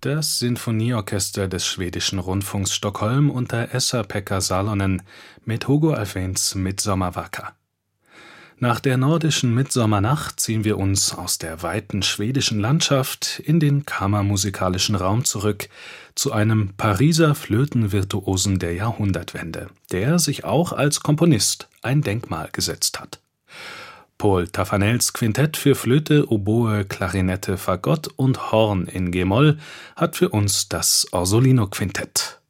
Das Sinfonieorchester des Schwedischen Rundfunks Stockholm unter Esa-Pekka Salonen mit Hugo Alfvéns Midsommar-Waka. Nach der nordischen Mitsommernacht ziehen wir uns aus der weiten schwedischen Landschaft in den kammermusikalischen Raum zurück zu einem Pariser Flötenvirtuosen der Jahrhundertwende, der sich auch als Komponist ein Denkmal gesetzt hat. Paul Taffanels Quintett für Flöte, Oboe, Klarinette, Fagott und Horn in g-Moll hat für uns das Orsolino-Quintett.